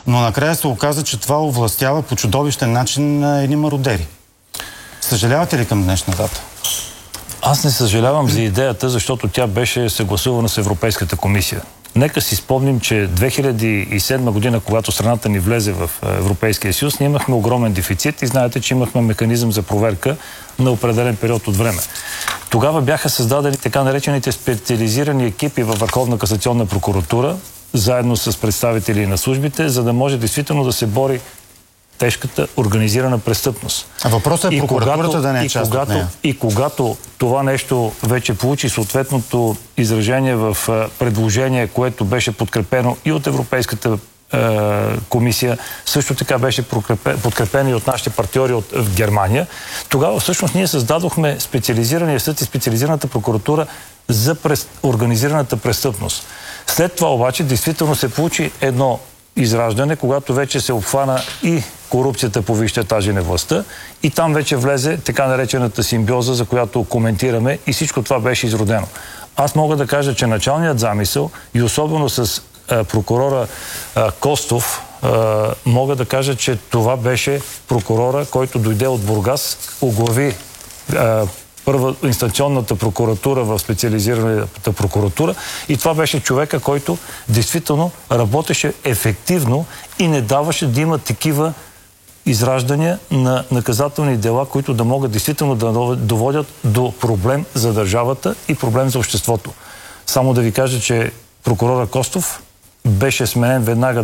но накрая се оказа, че това овластява по чудовищен начин на едни мародери. Съжалявате ли към днешна дата? Аз не съжалявам за идеята, защото тя беше съгласувана с Европейската комисия. Нека си спомним, че 2007 година, когато страната ни влезе в Европейския съюз, ние имахме огромен дефицит и знаете, че имахме механизъм за проверка на определен период от време. Тогава бяха създадени така наречените специализирани екипи във Върховна касационна прокуратура, заедно с представители на службите, за да може действително да се бори тежката организирана престъпност. А въпросът е прокуратурата да не е част от нея. И когато това нещо вече получи съответното изражение в предложение, което беше подкрепено и от Европейската комисия, също така беше подкрепено и от нашите партньори в Германия, тогава всъщност ние създадохме специализирания съд и специализираната прокуратура за организираната престъпност. След това обаче действително се получи едно израждане, когато вече се обхвана и корупцията по висшите етажи на властта и там вече влезе така наречената симбиоза, за която коментираме и всичко това беше изродено. Аз мога да кажа, че началният замисъл и особено с прокурора Костов, мога да кажа, че това беше прокурора, който дойде от Бургас, оглави първоинстанционната прокуратура в специализираната прокуратура и това беше човека, който действително работеше ефективно и не даваше да има такива израждания на наказателни дела, които да могат действително да доводят до проблем за държавата и проблем за обществото. Само да ви кажа, че прокурора Костов беше сменен веднага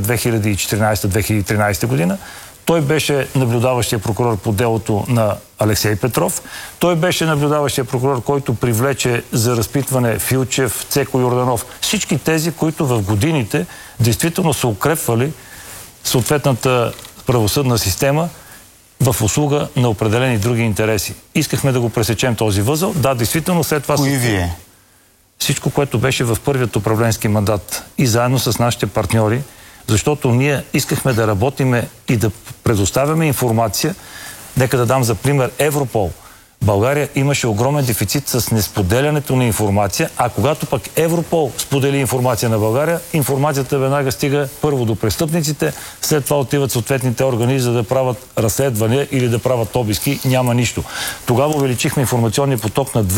2014-2013 година. Той беше наблюдаващия прокурор по делото на Алексей Петров. Той беше наблюдаващия прокурор, който привлече за разпитване Филчев, Цеко Йорданов. Всички тези, които в годините действително са укрепвали съответната правосъдна система в услуга на определени други интереси. Искахме да го пресечем този възел. Да, действително след това... Кои вие? Всичко, което беше в първият управленски мандат и заедно с нашите партньори, защото ние искахме да работиме и да предоставяме информация. Нека да дам за пример Европол. България имаше огромен дефицит с несподелянето на информация, а когато пък Европол сподели информация на България, информацията веднага стига първо до престъпниците, след това отиват съответните органи, за да правят разследвания или да правят обиски. Няма нищо. Тогава увеличихме информационния поток на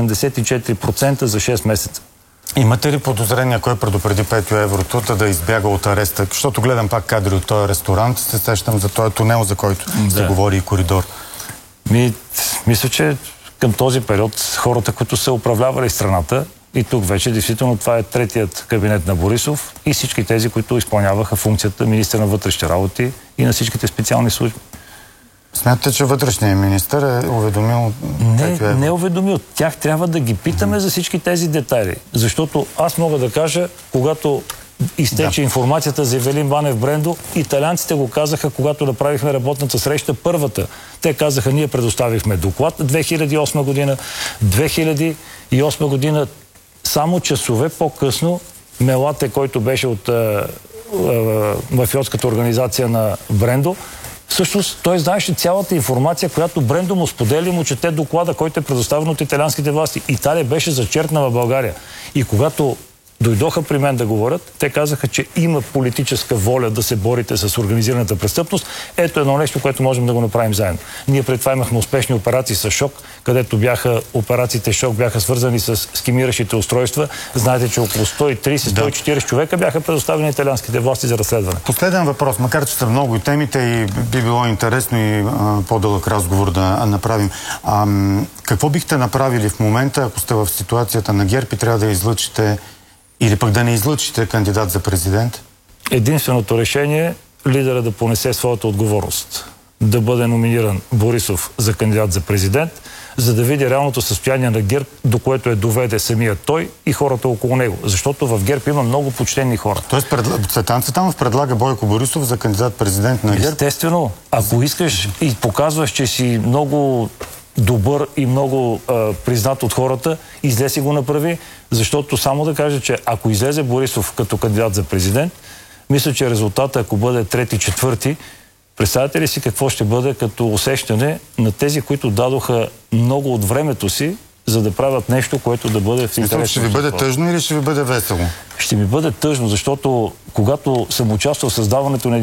274% за 6 месеца. Имате ли подозрение, кой предупреди Петю Евротута да избяга от ареста? Защото гледам пак кадри от този ресторант, се сещам за този тунел, за който се говори и коридор. Мисля, че към този период хората, които са управлявали страната, и тук вече действително това е третият кабинет на Борисов и всички тези, които изпълняваха функцията министър на вътрешните работи и на всичките специални служби. Смятате, че вътрешният министър е уведомил? Не е уведомил. Тях трябва да ги питаме за всички тези детайли. Защото аз мога да кажа, когато изтече информацията за Ивелин Банев Брендо, италианците го казаха, когато направихме работната среща, първата. Те казаха, ние предоставихме доклад 2008 година. 2008 година, само часове по-късно, Мелате, който беше от мафиотската организация на Брендо, всъщност той знаеше цялата информация, която Брендо му сподели, му чете доклада, който е предоставен от италианските власти. Италия беше зачеркнала България. И когато дойдоха при мен да говорят, те казаха, че има политическа воля да се борите с организираната престъпност. Ето едно нещо, което можем да го направим заедно. Ние пред това имахме успешни операции с ШОК, където операциите ШОК бяха свързани с скимиращите устройства. Знаете, че около 130-140 човека бяха предоставени италианските власти за разследване. Последен въпрос, макар че са много и темите и би било интересно и по-дълъг разговор да направим. Какво бихте направили в момента, ако сте в ситуацията на ГЕРБ и трябва да излъчите или пък да не излъчите кандидат за президент? Единственото решение е лидера да понесе своята отговорност. Да бъде номиниран Борисов за кандидат за президент, за да види реалното състояние на ГЕРБ, до което е доведе самия той и хората около него. Защото в ГЕРБ има много почтени хора. Тоест Цветан Цветанов предлага Бойко Борисов за кандидат-президент на ГЕРБ? Естествено. Ако искаш и показваш, че си много добър и много признат от хората, излез и го направи, защото само да кажа, че ако излезе Борисов като кандидат за президент, мисля, че резултата, ако бъде трети, четвърти, представете ли си какво ще бъде като усещане на тези, които дадоха много от времето си, за да правят нещо, което да бъде в интерес. Ще ви бъде тъжно или ще ви бъде весело? Ще ми бъде тъжно, защото когато съм участвал в създаването на